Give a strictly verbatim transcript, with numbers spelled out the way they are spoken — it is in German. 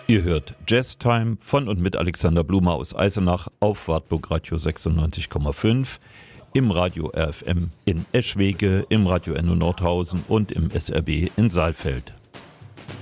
Ihr hört Jazz Time von und mit Alexander Blume aus Eisenach auf Wartburg Radio sechsundneunzig Komma fünf, im Radio R F M in Eschwege, im Radio Enno Nordhausen und im S R B in Saalfeld.